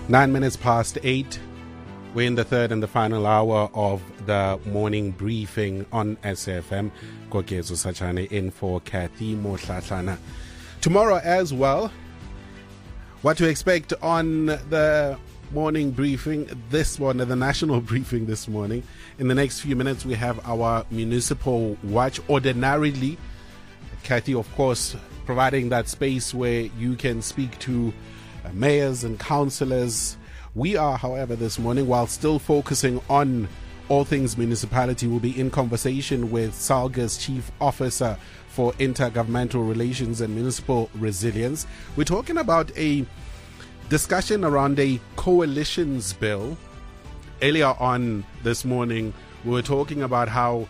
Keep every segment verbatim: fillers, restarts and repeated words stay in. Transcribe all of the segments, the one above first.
Nine minutes past eight. We're in the third and the final hour of the morning briefing on S A F M. Kokezo Sachane in for Kathy Mohlahlana. Tomorrow as well, what to expect on the morning briefing, this one, the national briefing this morning. In the next few minutes, we have our municipal watch. Ordinarily, Kathy, of course, providing that space where you can speak to uh, mayors and councillors. We are, however, this morning, while still focusing on all things municipality, we'll be in conversation with SALGA's Chief Officer for Intergovernmental Relations and Municipal Resilience. We're talking about a discussion around a coalitions bill. Earlier on this morning, we were talking about how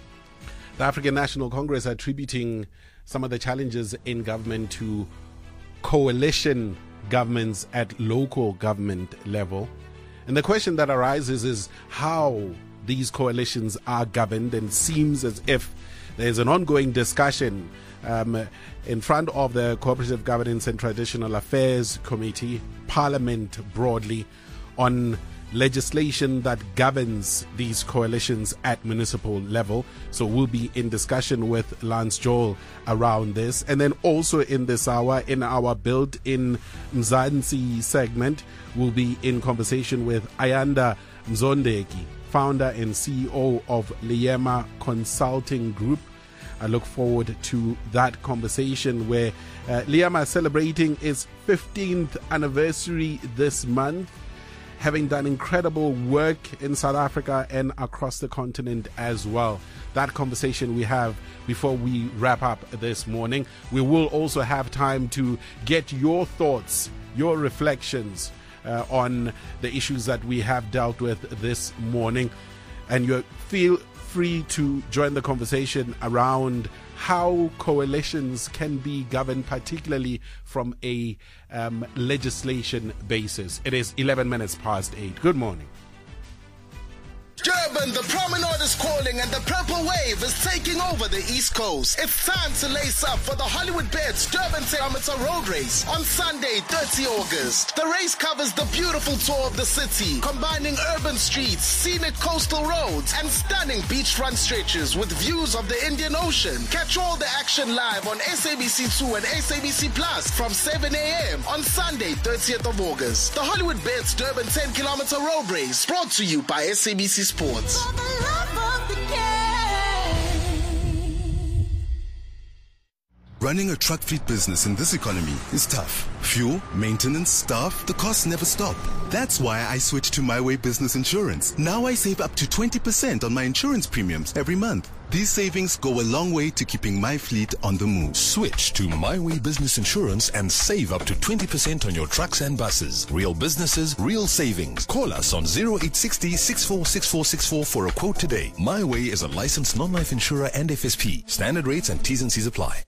the African National Congress are attributing some of the challenges in government to coalition governments at local government level. And the question that arises is how these coalitions are governed, and seems as if there's an ongoing discussion um, in front of the Cooperative Governance and Traditional Affairs Committee, Parliament broadly, on legislation that governs these coalitions at municipal level. So we'll be in discussion with Lance Joel around this. And then also in this hour, in our built-in Mzansi segment, we'll be in conversation with Ayanda Mzondeki, founder and C E O of Liema Consulting Group. I look forward to that conversation where uh, Liema is celebrating its fifteenth anniversary this month, having done incredible work in South Africa and across the continent as well. That conversation we have before we wrap up this morning. We will also have time to get your thoughts, your reflections uh, on the issues that we have dealt with this morning. And you feel free to join the conversation around how coalitions can be governed, particularly from a um, legislation basis. It is eleven minutes past eight. Good morning. Durban, the promenade is calling and the purple wave is taking over the East Coast. It's time to lace up for the Hollywood Bets Durban Kilometer Road Race on Sunday, thirtieth of August. The race covers the beautiful tour of the city, combining urban streets, scenic coastal roads, and stunning beachfront stretches with views of the Indian Ocean. Catch all the action live on S A B C two and S A B C Plus from seven a.m. on Sunday, thirtieth of August. The Hollywood Bets Durban ten kilometer Road Race, brought to you by S A B C Sports. For the love of the game. Running a truck fleet business in this economy is tough. Fuel, maintenance, staff, the costs never stop. That's why I switched to My Way Business Insurance. Now I save up to twenty percent on my insurance premiums every month. These savings go a long way to keeping my fleet on the move. Switch to My Way Business Insurance and save up to twenty percent on your trucks and buses. Real businesses, real savings. Call us on zero eight six zero, six four six four six four for a quote today. My Way is a licensed non-life insurer and F S P. Standard rates and T's and C's apply.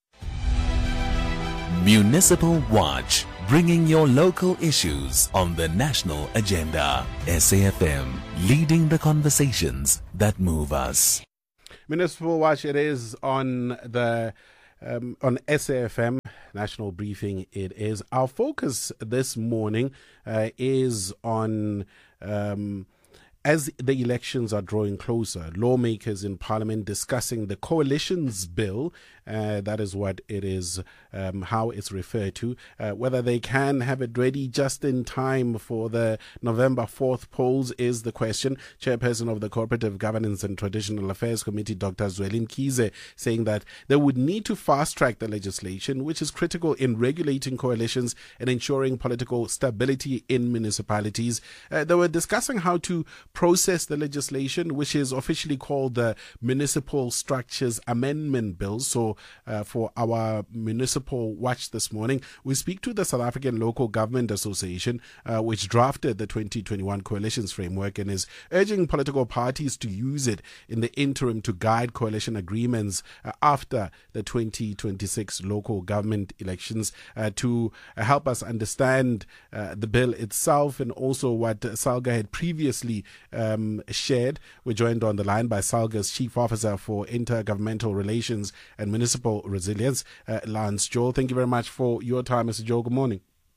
Municipal Watch, bringing your local issues on the national agenda. S A F M, leading the conversations that move us. Municipal Watch, it is on the um, on S A F M National Briefing. It is our focus this morning uh, is on um, as the elections are drawing closer, lawmakers in Parliament discussing the coalitions bill. Uh, that is what it is, um, how it's referred to. Uh, whether they can have it ready just in time for the November fourth polls is the question. Chairperson of the Cooperative Governance and Traditional Affairs Committee, Doctor Zweli Mkhize, saying that they would need to fast-track the legislation, which is critical in regulating coalitions and ensuring political stability in municipalities. Uh, they were discussing how to process the legislation, which is officially called the Municipal Structures Amendment Bill. So uh, for our Municipal Watch this morning, we speak to the South African Local Government Association, uh, which drafted the twenty twenty-one Coalitions Framework and is urging political parties to use it in the interim to guide coalition agreements uh, after the twenty twenty-six local government elections. Uh, to uh, help us understand uh, the bill itself and also what SALGA had previously um, shared, we're joined on the line by SALGA's Chief Officer for Intergovernmental Relations and Municipal Resilience, uh, Lance Joel. Thank you very much for your time, Mister Joel. Good morning.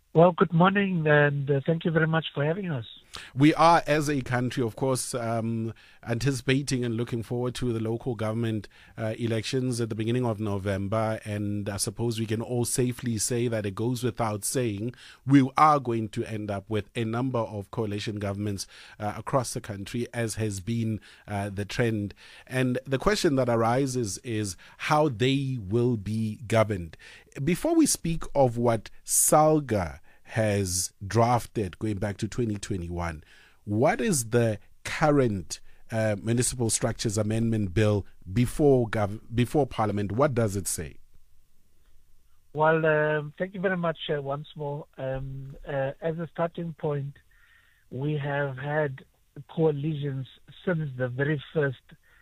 Well, good morning, and uh, thank you very much for having us. We are, as a country, of course, um, anticipating and looking forward to the local government uh, elections at the beginning of November. And I suppose we can all safely say that it goes without saying we are going to end up with a number of coalition governments uh, across the country, as has been uh, the trend. And the question that arises is how they will be governed. Before we speak of what SALGA has drafted going back to twenty twenty-one, what is the current uh, Municipal Structures Amendment Bill before gov- before Parliament? What does it say? Well, um, thank you very much uh, once more. Um, uh, as a starting point, we have had coalitions since the very first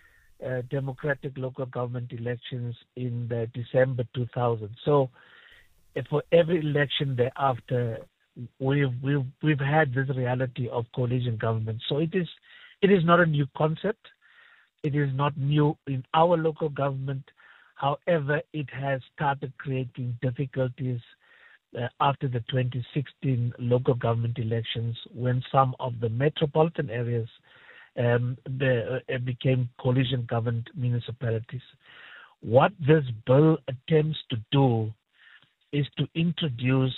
uh, democratic local government elections in the December two thousand. So, uh, for every election thereafter, we've we've we've had this reality of coalition government. So it is it is not a new concept. It is not new in our local government. However, it has started creating difficulties uh, after the twenty sixteen local government elections, when some of the metropolitan areas um, the, uh, became coalition-governed municipalities. What this bill attempts to do is to introduce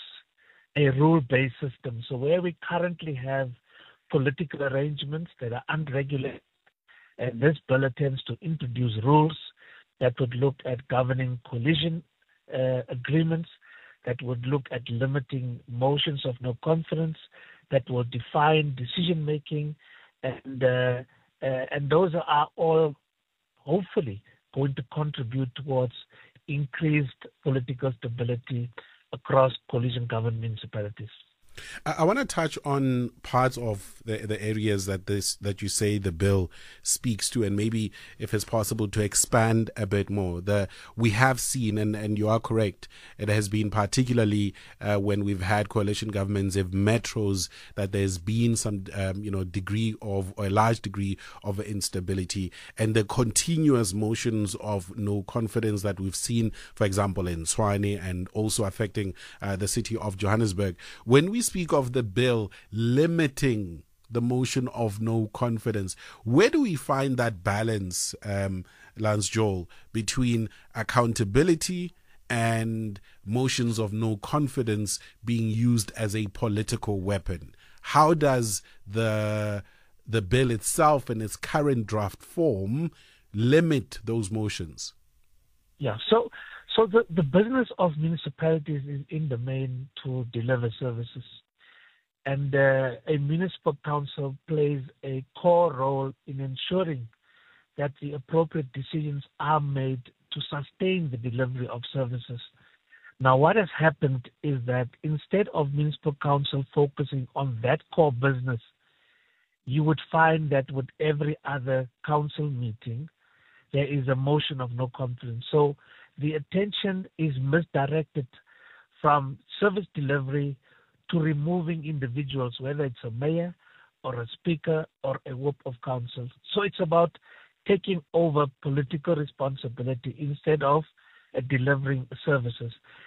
a rule-based system. So where we currently have political arrangements that are unregulated, and this bill attempts to introduce rules that would look at governing coalition uh, agreements, that would look at limiting motions of no confidence, that will define decision-making, and uh, uh, and those are all hopefully going to contribute towards increased political stability across coalition-governed municipalities. I, I want to touch on parts of the the areas that this that you say the bill speaks to, and maybe if it's possible to expand a bit more. The we have seen, and, and you are correct, it has been particularly uh, when we've had coalition governments of metros that there's been some um, you know degree of or a large degree of instability, and the continuous motions of no confidence that we've seen, for example, in Tshwane, and also affecting uh, the city of Johannesburg. When we speak of the bill limiting the motion of no confidence, where do we find that balance, um, Lance Joel, between accountability and motions of no confidence being used as a political weapon? How does the the bill itself in its current draft form limit those motions? Yeah, so So the, the business of municipalities is in the main to deliver services. And uh, a municipal council plays a core role in ensuring that the appropriate decisions are made to sustain the delivery of services. Now, what has happened is that instead of municipal council focusing on that core business, you would find that with every other council meeting, there is a motion of no confidence. So the attention is misdirected from service delivery to removing individuals, whether it's a mayor or a speaker or a whip of council. So it's about taking over political responsibility instead of uh, delivering services.